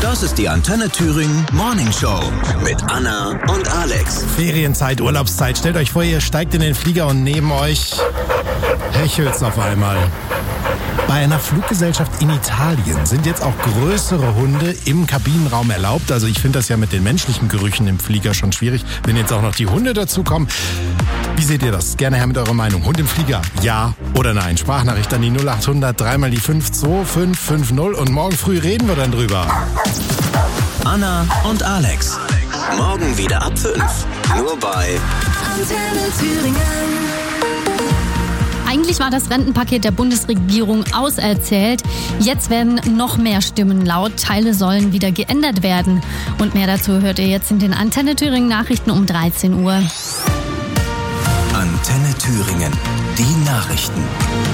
Das ist die Antenne Thüringen Morning Show mit Anna und Alex. Ferienzeit, Urlaubszeit. Stellt euch vor, ihr steigt in den Flieger und neben euch hechelt's auf einmal. Bei einer Fluggesellschaft in Italien sind jetzt auch größere Hunde im Kabinenraum erlaubt. Also ich finde das ja mit den menschlichen Gerüchen im Flieger schon schwierig, wenn jetzt auch noch die Hunde dazukommen. Wie seht ihr das? Gerne her mit eurer Meinung. Hund im Flieger, ja oder nein? Sprachnachricht an die 0800 3 die 52550 und morgen früh reden wir dann drüber. Anna und Alex. Morgen wieder ab 5. Nur bei Antenne Thüringen. Eigentlich war das Rentenpaket der Bundesregierung auserzählt. Jetzt werden noch mehr Stimmen laut. Teile sollen wieder geändert werden. Und mehr dazu hört ihr jetzt in den Antenne Thüringen Nachrichten um 13 Uhr. Antenne Thüringen. Die Nachrichten.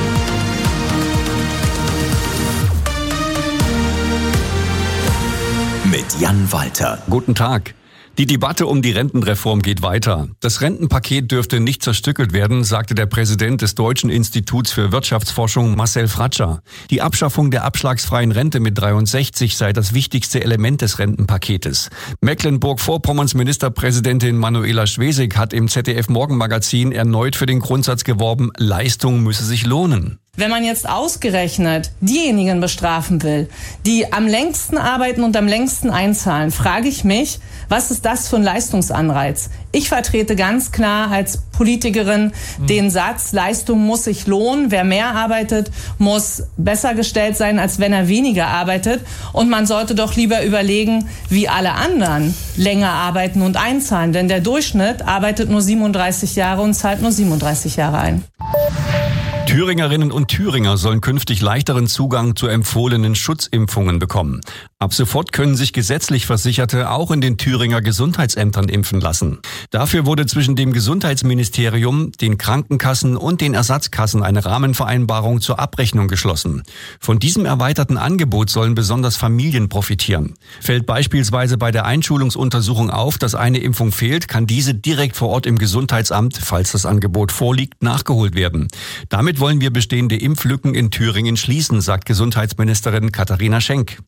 Mit Jan Walter. Guten Tag. Die Debatte um die Rentenreform geht weiter. Das Rentenpaket dürfte nicht zerstückelt werden, sagte der Präsident des Deutschen Instituts für Wirtschaftsforschung Marcel Fratscher. Die Abschaffung der abschlagsfreien Rente mit 63 sei das wichtigste Element des Rentenpaketes. Mecklenburg-Vorpommerns Ministerpräsidentin Manuela Schwesig hat im ZDF-Morgenmagazin erneut für den Grundsatz geworben, Leistung müsse sich lohnen. Wenn man jetzt ausgerechnet diejenigen bestrafen will, die am längsten arbeiten und am längsten einzahlen, frage ich mich, was ist das für ein Leistungsanreiz? Ich vertrete ganz klar als Politikerin den Satz, Leistung muss sich lohnen. Wer mehr arbeitet, muss besser gestellt sein, als wenn er weniger arbeitet. Und man sollte doch lieber überlegen, wie alle anderen länger arbeiten und einzahlen. Denn der Durchschnitt arbeitet nur 37 Jahre und zahlt nur 37 Jahre ein. Thüringerinnen und Thüringer sollen künftig leichteren Zugang zu empfohlenen Schutzimpfungen bekommen. Ab sofort können sich gesetzlich Versicherte auch in den Thüringer Gesundheitsämtern impfen lassen. Dafür wurde zwischen dem Gesundheitsministerium, den Krankenkassen und den Ersatzkassen eine Rahmenvereinbarung zur Abrechnung geschlossen. Von diesem erweiterten Angebot sollen besonders Familien profitieren. Fällt beispielsweise bei der Einschulungsuntersuchung auf, dass eine Impfung fehlt, kann diese direkt vor Ort im Gesundheitsamt, falls das Angebot vorliegt, nachgeholt werden. Damit wollen wir bestehende Impflücken in Thüringen schließen, sagt Gesundheitsministerin Katharina Schenk.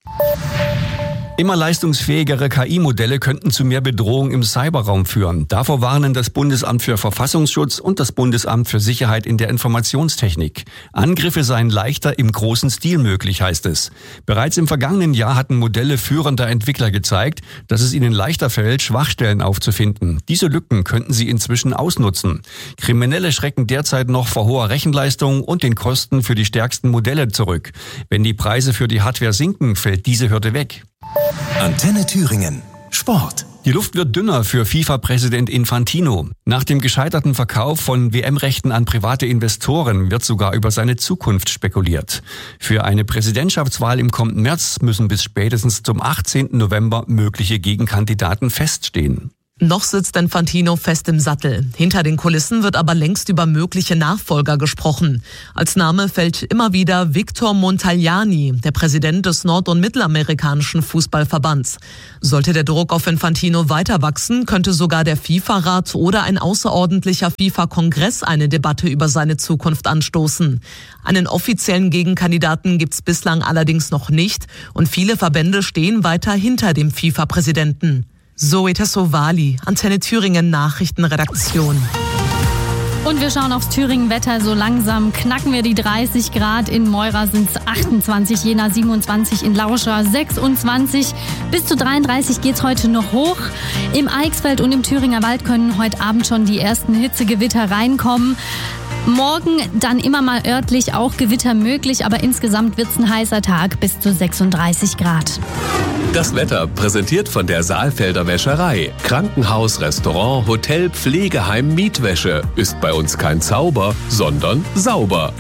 Immer leistungsfähigere KI-Modelle könnten zu mehr Bedrohung im Cyberraum führen. Davor warnen das Bundesamt für Verfassungsschutz und das Bundesamt für Sicherheit in der Informationstechnik. Angriffe seien leichter im großen Stil möglich, heißt es. Bereits im vergangenen Jahr hatten Modelle führender Entwickler gezeigt, dass es ihnen leichter fällt, Schwachstellen aufzufinden. Diese Lücken könnten sie inzwischen ausnutzen. Kriminelle schrecken derzeit noch vor hoher Rechenleistung und den Kosten für die stärksten Modelle zurück. Wenn die Preise für die Hardware sinken, fällt diese Hürde weg. Antenne Thüringen. Sport. Die Luft wird dünner für FIFA-Präsident Infantino. Nach dem gescheiterten Verkauf von WM-Rechten an private Investoren wird sogar über seine Zukunft spekuliert. Für eine Präsidentschaftswahl im kommenden März müssen bis spätestens zum 18. November mögliche Gegenkandidaten feststehen. Noch sitzt Infantino fest im Sattel. Hinter den Kulissen wird aber längst über mögliche Nachfolger gesprochen. Als Name fällt immer wieder Victor Montagliani, der Präsident des nord- und mittelamerikanischen Fußballverbands. Sollte der Druck auf Infantino weiter wachsen, könnte sogar der FIFA-Rat oder ein außerordentlicher FIFA-Kongress eine Debatte über seine Zukunft anstoßen. Einen offiziellen Gegenkandidaten gibt's bislang allerdings noch nicht und viele Verbände stehen weiter hinter dem FIFA-Präsidenten. Zoe Tassovali, Antenne Thüringen Nachrichtenredaktion. Und wir schauen aufs Thüringen-Wetter. So langsam knacken wir die 30 Grad. In Moira sind es 28, Jena 27, in Lauscha 26. Bis zu 33 geht's heute noch hoch. Im Eichsfeld und im Thüringer Wald können heute Abend schon die ersten Hitzegewitter reinkommen. Morgen dann immer mal örtlich auch Gewitter möglich, aber insgesamt wird's ein heißer Tag bis zu 36 Grad. Das Wetter präsentiert von der Saalfelder Wäscherei. Krankenhaus, Restaurant, Hotel, Pflegeheim, Mietwäsche. Ist bei uns kein Zauber, sondern sauber.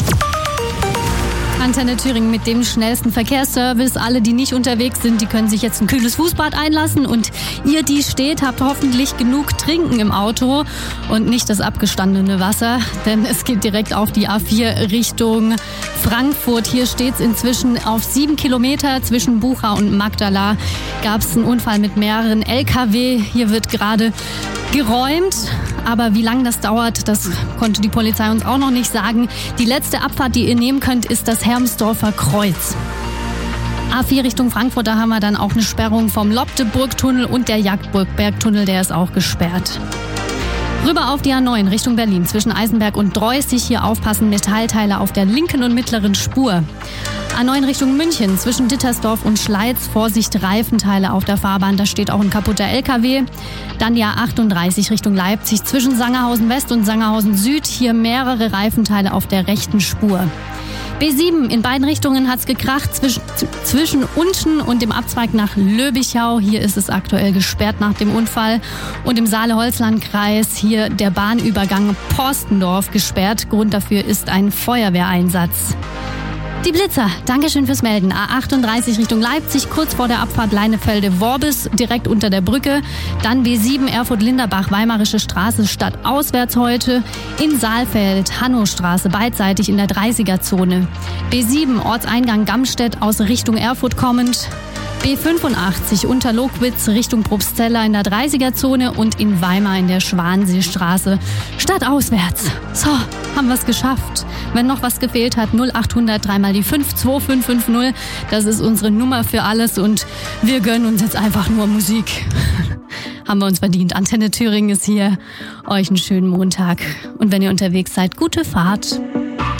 Antenne Thüringen mit dem schnellsten Verkehrsservice. Alle, die nicht unterwegs sind, die können sich jetzt ein kühles Fußbad einlassen. Und ihr, die steht, habt hoffentlich genug Trinken im Auto und nicht das abgestandene Wasser. Denn es geht direkt auf die A4 Richtung Frankfurt. Hier steht es inzwischen auf 7 Kilometer. Zwischen Bucha und Magdala gab es einen Unfall mit mehreren LKW. Hier wird gerade geräumt. Aber wie lange das dauert, das konnte die Polizei uns auch noch nicht sagen. Die letzte Abfahrt, die ihr nehmen könnt, ist das Hermsdorfer Kreuz. A4 Richtung Frankfurt, da haben wir dann auch eine Sperrung vom Lobteburg-Tunnel und der Jagdburg-Bergtunnel, der ist auch gesperrt. Rüber auf die A9 Richtung Berlin zwischen Eisenberg und Dreußig. Hier aufpassen, Metallteile auf der linken und mittleren Spur. A9 Richtung München zwischen Dittersdorf und Schleiz. Vorsicht, Reifenteile auf der Fahrbahn. Da steht auch ein kaputter LKW. Dann die A38 Richtung Leipzig zwischen Sangerhausen West und Sangerhausen Süd. Hier mehrere Reifenteile auf der rechten Spur. B7 in beiden Richtungen hat's gekracht zwischen Unten und dem Abzweig nach Löbichau. Hier ist es aktuell gesperrt nach dem Unfall. Und im Saale-Holzland-Kreis hier der Bahnübergang Porstendorf gesperrt. Grund dafür ist ein Feuerwehreinsatz. Die Blitzer, Dankeschön fürs Melden. A38 Richtung Leipzig, kurz vor der Abfahrt Leinefelde-Worbis, direkt unter der Brücke. Dann B7 Erfurt-Linderbach, Weimarische Straße, stadtauswärts heute. In Saalfeld, Hannostraße, beidseitig in der 30er-Zone. B7 Ortseingang Gamstedt aus Richtung Erfurt kommend. B85 Unterlogwitz Richtung Probstzella in der 30er-Zone und in Weimar in der Schwanseestraße stadtauswärts. So, haben wir es geschafft. Wenn noch was gefehlt hat, 0800 3 mal die 5 2550. Das ist unsere Nummer für alles und wir gönnen uns jetzt einfach nur Musik. Haben wir uns verdient. Antenne Thüringen ist hier. Euch einen schönen Montag. Und wenn ihr unterwegs seid, gute Fahrt.